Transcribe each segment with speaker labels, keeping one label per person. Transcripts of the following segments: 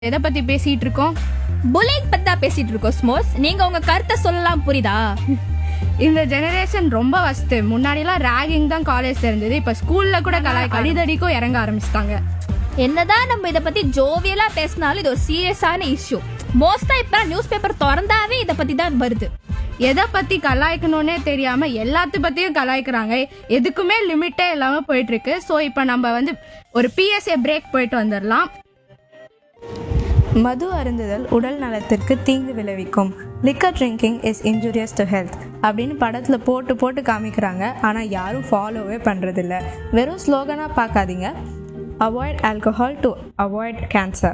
Speaker 1: எதை பத்தி பேசிட்டு இருக்கோம்?
Speaker 2: புல்லிங் பத்தி தான் பேசிட்டு இருக்கோம் ஸ்மோர்ஸ். நீங்க உங்க கருத்தை சொல்லலாம், புரியுதா?
Speaker 1: இந்த ஜெனரேஷன் ரொம்ப வஸ்து. முன்னாடிலாம் ராகிங் தான் காலேஜ் இருந்தது, இப்ப ஸ்கூல்ல கூட அடிதடிக்கும் இறங்க ஆரம்பிச்சிட்டாங்க.
Speaker 2: என்னதான் நம்ம இத பத்தி ஜோவியலா பேசினாலும் இது ஒரு சீரியஸான இஷ்யூ. மோஸ்டா இப்ப நியூஸ் பேப்பர் திறந்தாவே இத பத்தி தான் வருது.
Speaker 1: எதை பத்தி கலாய்க்கணும்னே தெரியாம எல்லாத்து பத்தியும் கலாய்க்கிறாங்க. எதுக்குமே லிமிட்டே இல்லாம போயிட்டு இருக்கு. ஸோ இப்போ நம்ம ஒரு PSA பிரேக் போயிட்டு வந்துடலாம்.
Speaker 3: மது அருந்துதல் உடல் நலத்திற்கு தீங்கு விளைவிக்கும். Liquor drinking is injurious to health அப்படின்னு படத்தில் போட்டு காமிக்கிறாங்க. ஆனால் யாரும் ஃபாலோவே பண்ணுறதில்ல. வெறும் ஸ்லோகனாக பார்க்காதீங்க. Avoid alcohol to avoid cancer.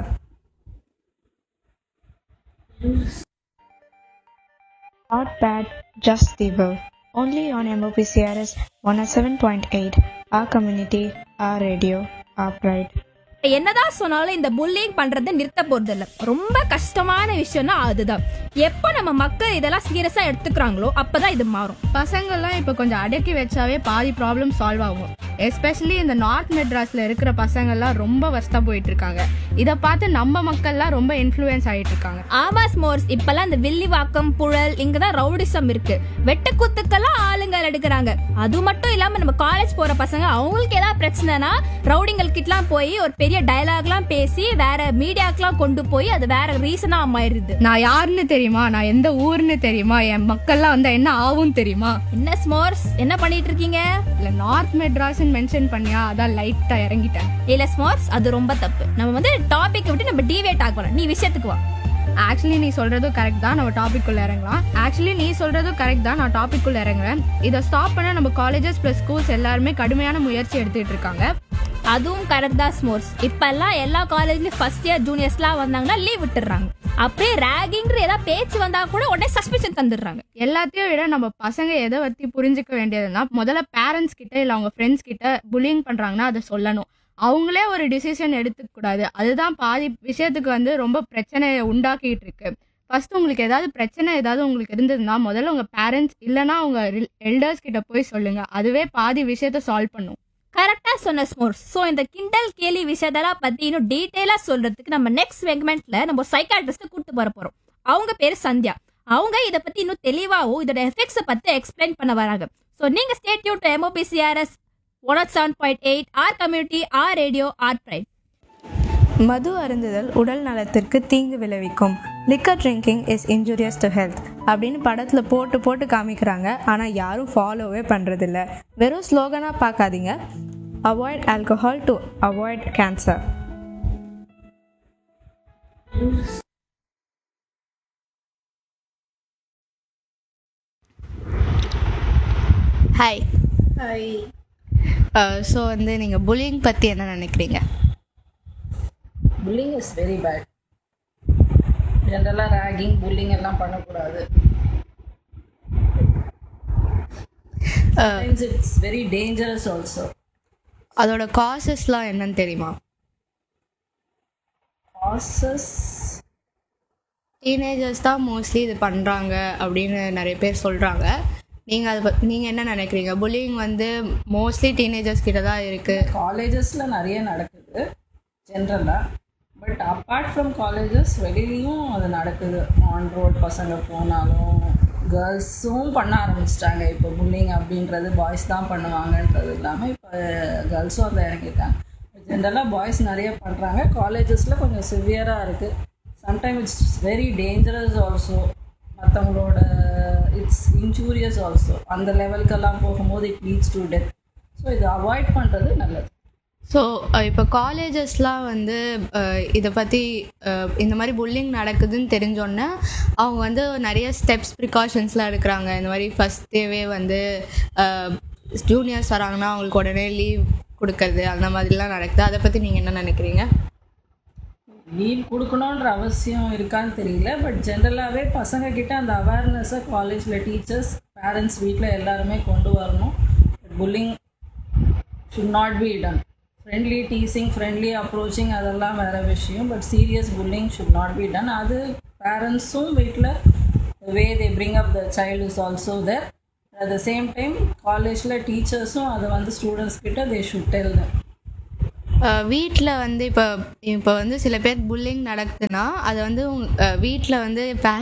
Speaker 3: Not bad, just evil. Only on MOPCRS 107.8. Our community, our radio, our pride.
Speaker 2: என்னதான் சொன்னாலும் இந்த புல்லிங் பண்றதை நிறுத்த போறது இல்ல. ரொம்ப கஷ்டமான விஷயம்னா அதுதான். எப்போ நம்ம மக்கள் இதெல்லாம் சீரியஸா எடுத்துக்கிறாங்களோ அப்பதான் இது மாறும்.
Speaker 1: பசங்கள்லாம் இப்போ கொஞ்சம் அடக்கி வச்சாவே பாதி ப்ராப்ளம் சால்வ் ஆகும். எஸ்பெஷலி இந்த நார்த் மெட்ராஸ்ல இருக்கிற பசங்கள்லாம் ரொம்ப வஸ்தா போயிட்டு இருக்காங்க. இதை பார்த்து நம்ம மக்கள்லாம் ரொம்ப இன்ஃப்ளூயன்ஸ் ஆயிட்டு இருக்காங்க.
Speaker 2: ஆமா ஸ்மோர்ஸ், இப்பெல்லாம் இந்த வில்லிவாக்கம், புழல் இங்கதான் ரவுடிசம் இருக்கு. வெட்டுக்குத்துக்கெல்லாம் ஆளுங்கள் எடுக்கிறாங்க. அது மட்டும் இல்லாம நம்ம காலேஜ் போற பசங்க அவங்களுக்கு ஏதாவது பிரச்சனைனா ரவுடிங்கள் கிட்டலாம் போய் ஒரு பெரிய டயலாக்லாம் பேசி வேற மீடியாக்கெல்லாம் கொண்டு போய் அது வேற ரீசனா மாறிடுது.
Speaker 1: நான் யாருன்னு தெரியுமா, நான் எந்த ஊர்னு தெரியுமா, என் மக்கள்லாம் வந்தா என்ன ஆகும் தெரியுமா?
Speaker 2: என்ன ஸ்மோர்ஸ் என்ன பண்ணிட்டு இருக்கீங்க?
Speaker 1: இல்ல நார்த் மெட்ராஸ் மென்ஷன் பண்ணியா, அதான் லைட்டா இறங்கிட்டேன்.
Speaker 2: இல்ல ஸ்மோர்ஸ், அது ரொம்ப தப்பு. நம்ம டாபிக் விட்டு நம்ம டிவேட் ஆகலாம். நீ விஷயத்துக்கு வா.
Speaker 1: ஆக்சுவலி நீ சொல்றதும் கரெக்ட் தான், நம்ம டாபிக் உள்ள இறங்குறேன். இதை ஸ்டாப் பண்ண நம்ம காலேஜஸ் பிளஸ் ஸ்கூல்ஸ் எல்லாருமே கடுமையான முயற்சி எடுத்துட்டு இருக்காங்க.
Speaker 2: அதுவும் கரெக்ட் தான் ஸ்மோர்ஸ். இப்பெல்லாம் எல்லா காலேஜ்லயும் ஃபர்ஸ்ட் இயர் ஜூனியர்ஸ்லாம் வந்தாங்கன்னா லீவ் விட்டுறாங்க. அப்படியே ராகிங் ஏதாவது பேச்சு வந்தா கூட உடனே சஸ்பென்ஷன் தந்துடுறாங்க.
Speaker 1: எல்லாத்தையும் விட நம்ம பசங்க எதை பத்தி புரிஞ்சுக்க வேண்டியதுன்னா, முதல்ல பேரண்ட்ஸ் கிட்ட இல்ல அவங்க ஃப்ரெண்ட்ஸ் கிட்ட புல்லிங் பண்றாங்கன்னா அதை சொல்லணும். அவங்களே ஒரு டிசிஷன் எடுத்துக்க கூடாது. அதுதான் பாதி விஷயத்துக்கு ரொம்ப பிரச்சனையை உண்டாக்கிட்டு இருக்கு. ஃபர்ஸ்ட் உங்களுக்கு ஏதாவது உங்களுக்கு இருந்ததுன்னா முதல்ல உங்க பேரண்ட்ஸ் இல்லைன்னா உங்க எல்டர்ஸ் கிட்ட போய் சொல்லுங்க. அதுவே பாதி விஷயத்த சால்வ் பண்ணும்.
Speaker 2: கரெக்டா சொன்ன ஸ்மோர்ஸ். சோ இந்த கிண்டல் கேலி விஷயத்தெல்லாம் பத்தி இன்னும் டீடைலா சொல்றதுக்கு நம்ம நெக்ஸ்ட் செக்மெண்ட்ல நம்ம சைக்காட்ரிஸ்ட் கூட்டு போறோம். அவங்க பேரு சந்தியா. அவங்க இத பத்தி இன்னும் தெளிவாவும் இதோட எஃபெக்ட்ஸ் பத்தி எக்ஸ்பிளைன் பண்ண வராங்க. சோ நீங்க stay tune to MOPCRS 107.8, our community, our radio, our pride.
Speaker 3: மது அருந்துதல் உடல் நலத்திற்கு தீங்கு விளைவிக்கும். Liquor drinking is injurious to health அப்படின்னு படத்தில் போட்டு காமிக்கிறாங்க. ஆனால் யாரும் ஃபாலோவே பண்ணுறதில்ல. வெறும் ஸ்லோகனாக பார்க்காதீங்க. Avoid alcohol to avoid cancer. Hi. So நீங்கள் புல்லிங் பற்றி என்ன நினைக்கிறீங்க?
Speaker 4: Pulling is very bad. ஜென்ரலாக ராகிங் புல்லிங் எல்லாம் பண்ணக்கூடாது. It's very dangerous also.
Speaker 3: அதோட காசஸ்லாம் என்னன்னு தெரியுமா?
Speaker 4: காசஸ்
Speaker 3: டீனேஜர்ஸ் தான் மோஸ்ட்லி இது பண்ணுறாங்க அப்படின்னு நிறைய பேர் சொல்கிறாங்க. நீங்கள் என்ன நினைக்கிறீங்க? புல்லிங் மோஸ்ட்லி டீனேஜர்ஸ் கிட்ட தான் இருக்குது.
Speaker 4: காலேஜஸில் நிறைய நடக்குது ஜென்ரலாக. பட் அப்பார்ட் ஃப்ரம் காலேஜஸ் வெளியிலையும் அது நடக்குது. ஆன் ரோட் பசங்க போனாலும் கேர்ள்ஸும் பண்ண ஆரம்பிச்சிட்டாங்க. இப்போ புல்லிங் அப்படின்றது பாய்ஸ் தான் பண்ணுவாங்கன்றது இல்லாமல் இப்போ கேர்ள்ஸும் அதில் இறங்கிட்டாங்க. ஜென்ரலாக பாய்ஸ் நிறைய பண்ணுறாங்க. காலேஜஸில் கொஞ்சம் சிவியராக இருக்குது. Sometime it's very dangerous also. மற்றவங்களோட இட்ஸ் இன்ஜூரியஸ் ஆல்சோ. அந்த லெவலுக்கெல்லாம் போகும்போது it leads to death. So இதை அவாய்ட் பண்ணுறது நல்லது.
Speaker 3: ஸோ இப்போ காலேஜஸ்லாம் இதை பற்றி இந்த மாதிரி புல்லிங் நடக்குதுன்னு தெரிஞ்சோன்னே அவங்க நிறைய ஸ்டெப்ஸ் ப்ரிகாஷன்ஸ்லாம் எடுக்கிறாங்க. இந்த மாதிரி ஃபஸ்ட் டேவே ஜூனியர்ஸ் வராங்கன்னா அவங்களுக்கு உடனே லீவ் கொடுக்கறது அந்த மாதிரிலாம் நடக்குது. அதை பற்றி நீங்கள் என்ன நினைக்கிறீங்க?
Speaker 4: லீவ் கொடுக்கணுன்ற அவசியம் இருக்கான்னு தெரியல. பட் ஜென்ரலாகவே பசங்கக்கிட்ட அந்த அவேர்னஸை காலேஜில் டீச்சர்ஸ், பேரண்ட்ஸ், வீட்டில் எல்லாருமே கொண்டு வரணும். Pulling should not be done. Friendly teasing, friendly approaching அதெல்லாம் வேறு விஷயம். But serious pulling should not be done. அது பேரண்ட்ஸும் வீட்டில் வே they bring up the child is also there. At the same time காலேஜில் டீச்சர்ஸும் அதை ஸ்டூடெண்ட்ஸ் கிட்ட தே ஷுட் டெல் தம்.
Speaker 3: வீட்டில் வந்து இப்போ இப்போ வந்து சில பேர் புல்லிங் நடக்குதுன்னா அதை வந்து வீட்டில் வந்து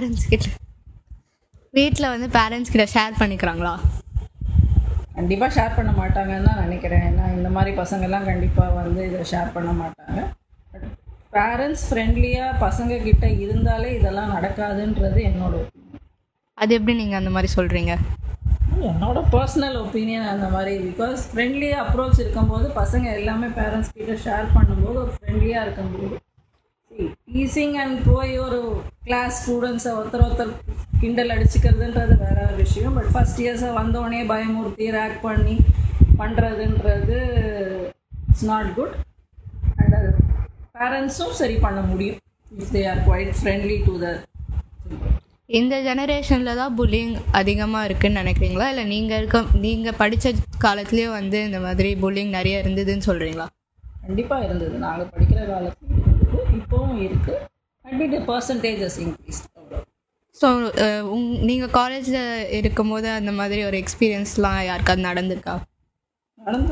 Speaker 3: பேரண்ட்ஸ் கிட்ட ஷேர் பண்ணிக்கிறாங்களா?
Speaker 4: கண்டிப்பாக ஷேர் பண்ண மாட்டாங்கன்னு தான் நினைக்கிறேன். ஏன்னா இந்த மாதிரி பசங்கள்லாம் கண்டிப்பாக வந்து இதை ஷேர் பண்ண மாட்டாங்க. பட் பேரண்ட்ஸ் ஃப்ரெண்ட்லியாக பசங்க கிட்ட இருந்தாலே இதெல்லாம் நடக்காதுன்றது என்னோட ஒப்பீனியன்.
Speaker 3: அது எப்படி நீங்கள் அந்த மாதிரி சொல்கிறீங்க?
Speaker 4: என்னோட பர்சனல் ஒப்பீனியன் அந்த மாதிரி. பிகாஸ் ஃப்ரெண்ட்லி அப்ரோச் இருக்கும்போது பசங்க எல்லாமே பேரண்ட்ஸ் கிட்ட ஷேர் பண்ணும்போது ஒரு ஃப்ரெண்ட்லியாக இருக்கும்போது டீசிங் அண்ட் போய் ஒரு கிளாஸ் ஸ்டூடெண்ட்ஸை ஒருத்தர் கிண்டல் அடிச்சுக்கிறதுன்றது வேற ஒரு விஷயம். பட் ஃபஸ்ட் இயர்ஸை வந்தோடனே பயமுறுத்தி ரேக் பண்ணி பண்ணுறதுன்றது இட்ஸ் நாட் குட். அண்ட் அது பேரண்ட்ஸும் சரி பண்ண முடியும் if they are quite friendly to the children.
Speaker 3: இந்த ஜெனரேஷனில் தான் புல்லிங் அதிகமாக இருக்குதுன்னு நினைக்கிறீங்களா, இல்லை நீங்கள் படித்த காலத்துலேயே வந்து இந்த மாதிரி புல்லிங் நிறைய இருந்ததுன்னு சொல்கிறீங்களா?
Speaker 4: கண்டிப்பாக இருந்தது. நாங்கள் படிக்கிற காலத்தில் இருந்தது, இப்போவும் இருக்குது. And it percentages increase. அவ்வளோ.
Speaker 3: ஸோ நீங்கள் காலேஜில் இருக்கும்போது அந்த மாதிரி ஒரு எக்ஸ்பீரியன்ஸ்லாம் யாருக்காவது நடந்திருக்கா?
Speaker 4: நடந்து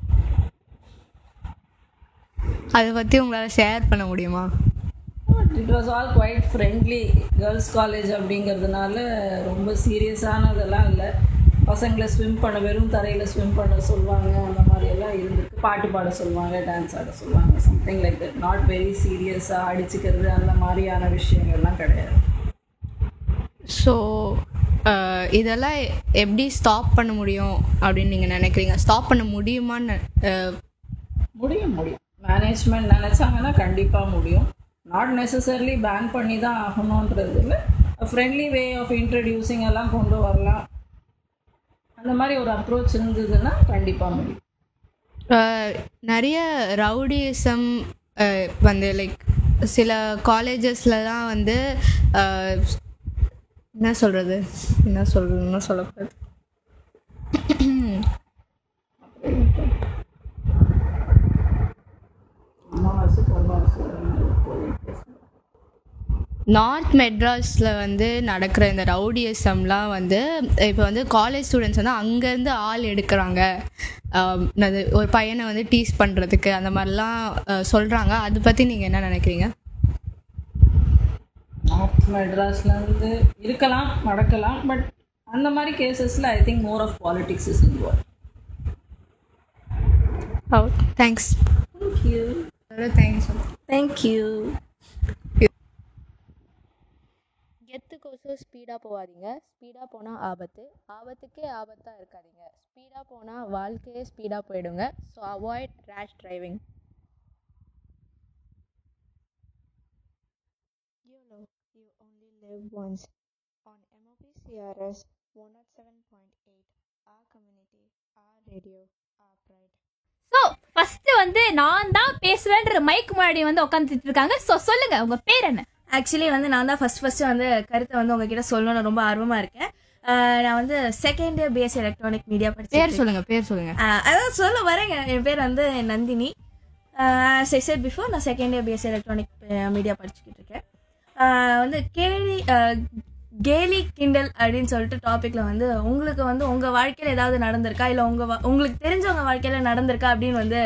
Speaker 3: அதை பற்றி உங்களால் ஷேர் பண்ண முடியுமா?
Speaker 4: It was all quite friendly. Girls college அப்படிங்கிறதுனால ரொம்ப சீரியஸானதெல்லாம் இல்லை. பசங்களை வெறும் தரையில் ஸ்விம் பண்ண சொல்லுவாங்க, அந்த மாதிரியெல்லாம் இருந்திருக்கு. பாட்டு பாட சொல்லுவாங்க, டான்ஸ் ஆட சொல்லுவாங்க, something like that. Not very சீரியஸாக அடிச்சுக்கிறது அந்த மாதிரியான விஷயங்கள்லாம் கிடையாது.
Speaker 3: ஸோ இதெல்லாம் எப்படி ஸ்டாப் பண்ண முடியும் அப்படின்னு நீங்கள் நினைக்கிறீங்க? ஸ்டாப் பண்ண முடியுமான்னு?
Speaker 4: முடியும். மேனேஜ்மெண்ட் நினச்சாங்கன்னா கண்டிப்பாக முடியும். நாட் நெசசரிலி பேன் பண்ணி தான் ஆகணுன்றது இல்லை. ஃப்ரெண்ட்லி வே ஆஃப் இன்ட்ரடியூசிங் எல்லாம் கொண்டு வரலாம். அந்த மாதிரி ஒரு அப்ரோச் இருந்ததுன்னா கண்டிப்பாக முடியும்.
Speaker 3: நிறைய ரவுடிசம் வந்து லைக் சில காலேஜஸ்லலாம் வந்து என்ன சொல்கிறதுன்னு சொல்லக்கூடாது. நார்த் மெட்ராஸில் வந்து நடக்கிற இந்த ரவுடிசம்லாம் வந்து இப்போ வந்து காலேஜ் ஸ்டூடெண்ட்ஸ் வந்து அங்கேருந்து ஆள் எடுக்கிறாங்க, ஒரு பையனை வந்து டீஸ் பண்ணுறதுக்கு அந்த மாதிரிலாம் சொல்கிறாங்க. அதை பற்றி நீங்கள் என்ன நினைக்கிறீங்க?
Speaker 4: நார்த் மெட்ராஸ்லேருந்து இருக்கலாம், நடக்கலாம். பட் அந்த மாதிரி கேசஸில் I think more of politics is involve.
Speaker 3: Thanks.
Speaker 4: Thank you.
Speaker 3: கெத்துக்கோசம் ஸ்பீடாக போகாதீங்க. ஸ்பீடாக போனால் ஆபத்துக்கே ஆபத்தாக இருக்காதீங்க. ஸ்பீடாக போனால் வாழ்க்கையே ஸ்பீடாக போயிடுங்க. So avoid ரேஷ் driving. You only live once. On MOP CRS 107.8, our community, our radio, our pride.
Speaker 2: So first வந்து நான் தான் பேசுவேன்ற மைக் முன்னாடி வந்து உட்காந்துட்டு இருக்காங்க. ஸோ சொல்லுங்க, உங்க பேர் என்ன?
Speaker 5: ஆக்சுவலி வந்து நான் தான் ஃபர்ஸ்ட் வந்து கருத்தை வந்து உங்ககிட்ட சொல்லணும்னு ரொம்ப ஆர்வமா இருக்கேன். நான் வந்து second year BSc electronic media படிச்சேன்.
Speaker 3: பேர் சொல்லுங்க.
Speaker 5: அதான் சொல்ல வரேங்க. என் பேர் வந்து நந்தினி. செட் பிஃபோர் நான் second year BSc electronic media படிச்சுக்கிட்டு இருக்கேன். வந்து கேலி கிண்டல் அப்படின்னு சொல்லிட்டு டாபிக்ல வந்து உங்களுக்கு வந்து உங்க வாழ்க்கையில ஏதாவது நடந்திருக்கா, இல்ல உங்களுக்கு தெரிஞ்சவங்க வாழ்க்கையில நடந்திருக்கா அப்படின்னு வந்து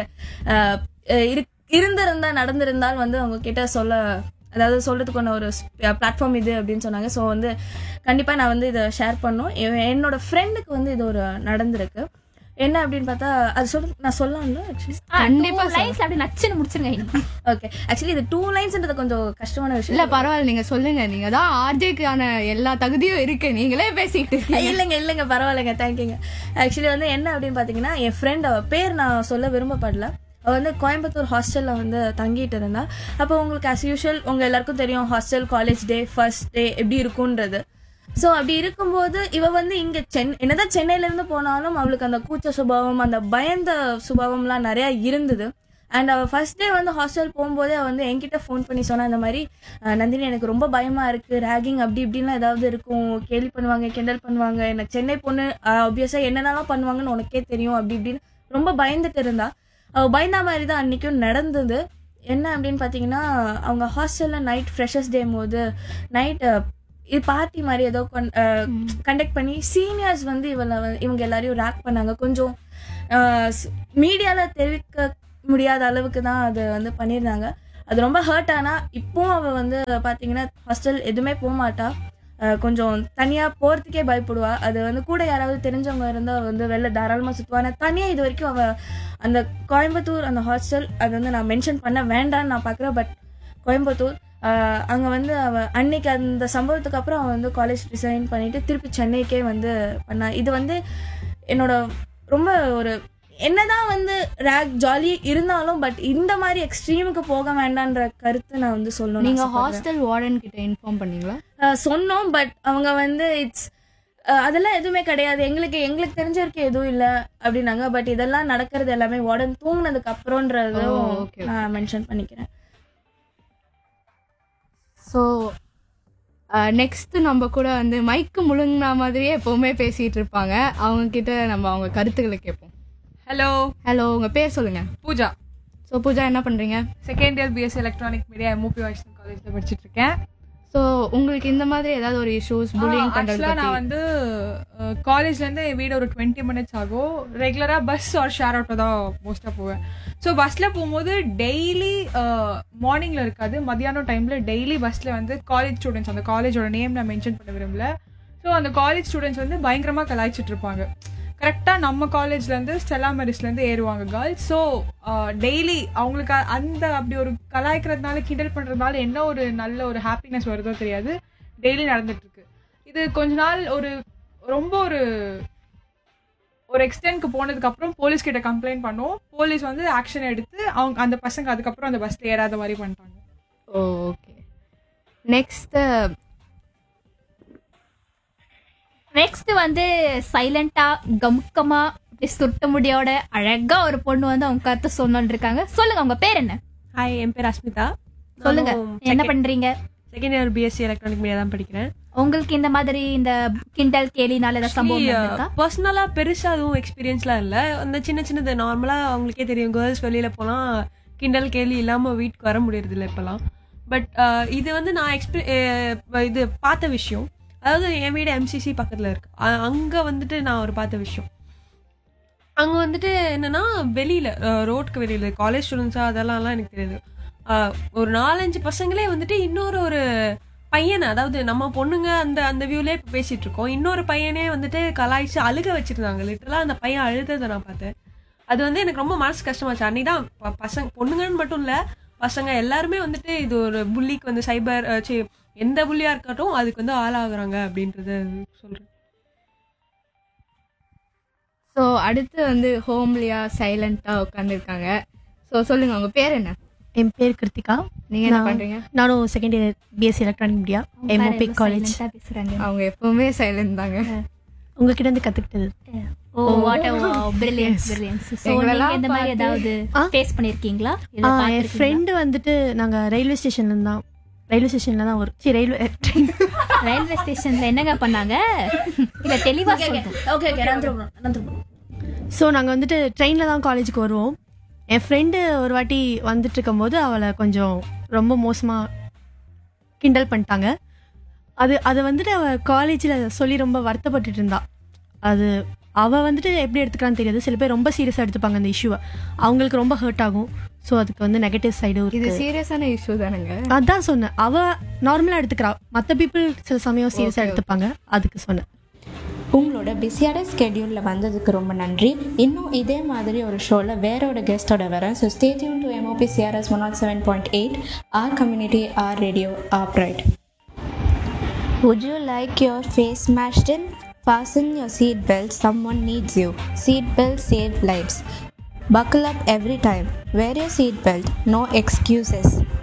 Speaker 5: நடந்திருந்தால் வந்து உங்ககிட்ட சொல்றதுக்கான ஒரு பிளாட்ஃபார்ம் இது அப்படின்னு சொன்னாங்க. ஸோ வந்து கண்டிப்பா நான் வந்து இதை ஷேர் பண்ணோம். என்னோட ஃப்ரெண்டுக்கு வந்து இது ஒரு நடந்திருக்கு. என்ன அப்படின்னு பார்த்தா அது நான் சொல்லலாம்ல.
Speaker 2: கண்டிப்பா லைன்ஸ் அப்படி நச்சுன்னு முடிச்சிருங்க.
Speaker 5: ஓகே, ஆக்சுவலி இது 2 லைன்ஸ்ன்றது கொஞ்சம் கஷ்டமான விஷயம்.
Speaker 1: இல்ல பரவாயில்ல, நீங்க சொல்லுங்க. நீங்க தான் ஆர்ஜேக்கான எல்லா தகுதியும் இருக்கு, நீங்களே பேசிக்கிட்டு.
Speaker 5: இல்லைங்க பரவாயில்லைங்க, தேங்க்யூங்க. ஆக்சுவலி வந்து என்ன அப்படின்னு பாத்தீங்கன்னா, என் ஃப்ரெண்ட், அவ பேர் நான் சொல்ல விரும்பப்படல, அவ வந்து கோயம்புத்தூர் ஹாஸ்டல்ல வந்து தங்கிட்டு இருந்தா. அப்போ உங்களுக்கு ஆஸ் யூஷுவல் உங்க எல்லாருக்கும் தெரியும் hostel college day first day எப்படி இருக்கும்ன்றது. ஸோ அப்படி இருக்கும்போது இவ வந்து இங்க என்னதான் சென்னையில இருந்து போனாலும் அவளுக்கு அந்த கூச்ச சுபாவம், அந்த பயந்த சுபாவம்லாம் நிறைய இருந்தது. அண்ட் அவள் ஃபர்ஸ்ட் டே வந்து ஹாஸ்டல் போகும்போதே அவள் வந்து என்கிட்ட ஃபோன் பண்ணி சொன்னா, இந்த மாதிரி நந்தினி எனக்கு ரொம்ப பயமா இருக்கு, ரேகிங் அப்படி இப்படின்லாம் ஏதாவது இருக்கும், கேலி பண்ணுவாங்க, கிண்டல் பண்ணுவாங்க, எனக்கு சென்னை பொண்ணு ஆப்வியஸா என்னென்னலாம் பண்ணுவாங்கன்னு உனக்கே தெரியும் அப்படி இப்படின்னு ரொம்ப பயந்துட்டு இருந்தா. அவள் பயந்தா மாதிரி தான் அன்னைக்கும் நடந்தது. என்ன அப்படின்னு பார்த்தீங்கன்னா, அவங்க ஹாஸ்டலில் நைட் ஃப்ரெஷர்ஸ் டே போது நைட் இது பார்ட்டி மாதிரி ஏதோ கண்டக்ட் பண்ணி சீனியர்ஸ் வந்து இவங்க எல்லாரையும் ரேக் பண்ணாங்க. கொஞ்சம் மீடியாவில் முடியாத அளவுக்கு தான் அது வந்து பண்ணியிருந்தாங்க. அது ரொம்ப ஹர்ட். ஆனால் இப்போவும் அவள் வந்து பார்த்தீங்கன்னா ஹாஸ்டல் எதுவுமே போக மாட்டா. கொஞ்சம் தனியாக போகிறதுக்கே பயப்படுவா. அது வந்து கூட யாராவது தெரிஞ்சவங்க இருந்தால் வந்து வெளில தாராளமாக சுற்றுவா. ஆனால் தனியாக இது வரைக்கும் அவள் அந்த கோயம்புத்தூர் அந்த ஹாஸ்டல் அது வந்து நான் மென்ஷன் பண்ண வேண்டான்னு நான் பார்க்குறேன். பட் கோயம்புத்தூர் அங்கே வந்து அவள் அன்னைக்கு அந்த சம்பவத்துக்கு அப்புறம் அவள் வந்து காலேஜ் ரிசைன் பண்ணிவிட்டு திருப்பி சென்னைக்கே வந்து பண்ணா. இது வந்து என்னோட ரொம்ப ஒரு என்னதான் வந்து ரேக் ஜாலி இருந்தாலும் பட் இந்த மாதிரி எக்ஸ்ட்ரீமுக்கு போக வேண்டான்ற கருத்து நான் வந்து சொல்லணும்.
Speaker 1: நீங்க ஹாஸ்டல் வார்டன் கிட்ட இன்ஃபார்ம் பண்ணீங்களா?
Speaker 5: சொன்னோம். பட் அவங்க வந்து இட்ஸ் அதெல்லாம் எதுவுமே கிடையாது, எங்களுக்கு தெரிஞ்ச வரைக்கும் எதுவும் இல்லை அப்படின்னாங்க. பட் இதெல்லாம் நடக்கிறது எல்லாமே வார்டன் தூங்கினதுக்கு அப்புறம்ன்றதும் நான் மென்ஷன் பண்ணிக்கிறேன்.
Speaker 1: ஸோ நெக்ஸ்ட் நம்ம கூட வந்து மைக்கு முழுங்கின மாதிரியே எப்போவுமே பேசிட்டு இருப்பாங்க. அவங்க கிட்ட நம்ம அவங்க கருத்துக்களை கேட்போம்.
Speaker 6: ஹலோ,
Speaker 1: உங்க பேர் சொல்லுங்க.
Speaker 6: பூஜா.
Speaker 1: ஸோ பூஜா என்ன பண்றீங்க?
Speaker 6: Second year BSc electronic media MOP Vaishnaw காலேஜ்ல படிச்சுட்டு இருக்கேன்.
Speaker 1: ஸோ உங்களுக்கு இந்த மாதிரி ஏதாவது ஒரு இஷ்யூஸ் புல்லிங் பண்றது?
Speaker 6: நான் வந்து காலேஜ்ல இருந்து என் வீடு ஒரு 20 மினிட்ஸ் ஆகும். ரெகுலரா பஸ் ஆர் ஷேர் ஆட்டோ தான் மோஸ்டா போவேன். ஸோ பஸ்ல போகும்போது டெய்லி மார்னிங்ல இருக்காது, மத்தியானம் டைம்ல டெய்லி பஸ்ல வந்து காலேஜ் ஸ்டூடெண்ட்ஸ், அந்த காலேஜோட நேம் நான் மென்ஷன் பண்ண விரும்பல, ஸோ அந்த காலேஜ் ஸ்டூடெண்ட்ஸ் வந்து பயங்கரமா கலாய்ச்சிட்டு இருப்பாங்க. கரெக்டாக நம்ம காலேஜ்லேருந்து ஸ்டெல்லா மேரிஸ்லேருந்து ஏறுவாங்க கேர்ள்ஸ். ஸோ டெய்லி அவங்களுக்கு அந்த அப்படி ஒரு கலாய்க்கிறதுனால கிண்டல் பண்ணுறதுனால என்ன ஒரு நல்ல ஒரு ஹாப்பினஸ் வருதோ தெரியாது, டெய்லி நடந்துட்டுருக்கு. இது கொஞ்ச நாள் ரொம்ப ஒரு எக்ஸ்டென்ட்க்கு போனதுக்கப்புறம் போலீஸ் கிட்ட கம்ப்ளைண்ட் பண்ணோம். போலீஸ் வந்து ஆக்ஷன் எடுத்து அவங்க அந்த பசங்க அதுக்கப்புறம் அந்த பஸ்ல ஏறாத மாதிரி பண்ணிட்டாங்க.
Speaker 1: ஓகே.
Speaker 2: நெக்ஸ்ட் வந்து சைலண்டா கமுக்கமா இப்படி சுட்ட முடியோட அழகா ஒரு பொண்ணு வந்து அவங்க கருத்து சொன்னு இருக்காங்க. சொல்லுங்க, உங்க பேர் என்ன?
Speaker 7: ஹாய், என் பேர் அஸ்மிதா.
Speaker 2: சொல்லுங்க, என்ன பண்றீங்க?
Speaker 7: Second year BSc electronic media தான் படிக்கிறேன்.
Speaker 2: உங்களுக்கு இந்த மாதிரி இந்த கிண்டல் கேலினால ஏதாவது சம்பவம் இருக்கா?
Speaker 7: பர்சனலா பெருசா எதுவும் எக்ஸ்பீரியன்ஸ்லாம் இல்லை. அந்த சின்னது நார்மலா அவங்களுக்கே தெரியும், கேர்ள்ஸ் வெளியில போனா கிண்டல் கேலி இல்லாம வீட்டுக்கு வர முடியறது இல்லை இப்பெல்லாம். பட் இது வந்து நான் இது பார்த்த விஷயம். அதாவது என் வீடு MCC பக்கத்துல இருக்கு. அங்க வந்துட்டு நான் ஒரு பார்த்த விஷயம். அங்க வந்துட்டு என்னன்னா வெளியில ரோட்க்கு வெளியில காலேஜ் ஸ்டூடெண்ட்ஸா அதெல்லாம் எனக்கு தெரியுது. ஒரு 4-5 பசங்களே வந்துட்டு இன்னொரு பையனை, அதாவது நம்ம பொண்ணுங்க அந்த வியூலே இப்போ பேசிட்டு இருக்கோம், இன்னொரு பையனே வந்துட்டு கலாய்ச்சி அழுக வச்சிருந்தாங்க. லிட்டரலா அந்த பையன் அழுததை நான் பார்த்தேன். அது வந்து எனக்கு ரொம்ப மனசு கஷ்டமாச்சு. அன்னைதான் பசங்க பொண்ணுங்கன்னு மட்டும் இல்ல, பசங்க எல்லாருமே வந்துட்டு இது ஒரு புள்ளிக்கு வந்து சைபர் எந்த புள்ளியா இருக்கட்டும் அதுக்கு வந்து ஆளாகிறாங்க அப்படின்றத சொல்றேன்.
Speaker 1: ஸோ அடுத்து வந்து ஹோம்லியா சைலண்டா உட்காந்துருக்காங்க. ஸோ சொல்லுங்க, உங்க பேர் என்ன?
Speaker 8: என் பேர் கிருத்திகா.
Speaker 1: நீங்க என்ன பண்றீங்க?
Speaker 8: நானும் second year BSc electronic media MOP college.
Speaker 2: பேசுறாங்க.
Speaker 1: அவங்க எப்பவுமே சைலண்ட் தாங்க.
Speaker 8: உங்ககிட்ட இருந்து கத்துக்கிட்டது.
Speaker 2: ஓ, வாட் எ பிரில்லியன்ஸ். சோ நீங்க இந்த மாதிரி ஏதாவது ஃபேஸ் பண்ணிருக்கீங்களா?
Speaker 8: என் ஃப்ரெண்டு வந்துட்டு நாங்க ரயில்வே ஸ்டேஷன்ல தான்
Speaker 2: ரயில்வே ஸ்டேஷன்ல என்னங்க பண்ணாங்க? இல்ல தெளிவா சொல்லுங்க.
Speaker 5: ஓகே.
Speaker 8: ஸோ நாங்கள் வந்துட்டு ட்ரெயினில் தான் காலேஜுக்கு வருவோம். என் ஃப்ரெண்டு ஒரு வாட்டி வந்துட்டு இருக்கும்போது அவளை கொஞ்சம் ரொம்ப மோசமாக கிண்டல் பண்ணிட்டாங்க. அது வந்துட்டு அவள் காலேஜில் சொல்லி ரொம்ப வருத்தப்பட்டுட்டு இருந்தா. அது அவள் வந்துட்டு எப்படி எடுத்துக்கிறான்னு தெரியாது. சில பேர் ரொம்ப சீரியஸாக எடுத்துப்பாங்க அந்த இஷ்யூவை, அவங்களுக்கு ரொம்ப ஹர்ட் ஆகும். ஸோ அதுக்கு வந்து நெகட்டிவ் சைடும்
Speaker 1: இது சீரியஸான இஷ்யூ தானுங்க.
Speaker 8: அதான் சொன்னேன், அவள் நார்மலாக எடுத்துக்கிறா, மற்ற பீப்புள் சில சமயம் சீரியஸாக எடுத்துப்பாங்க, அதுக்கு சொன்னேன்.
Speaker 3: உங்களோட பிஸியான ஸ்கெடியூலில் வந்ததுக்கு ரொம்ப நன்றி. இன்னும் இதே மாதிரி ஒரு ஷோவில் வேறோட கெஸ்ட்டோட வரேன். So stay tune to MOP CRS 107.8, our community, our radio, our pride. Would you like your face smashed in? Fasten your seat belt, someone needs you. Seat belts save lives. Buckle up every time. Wear your seat belt, no excuses.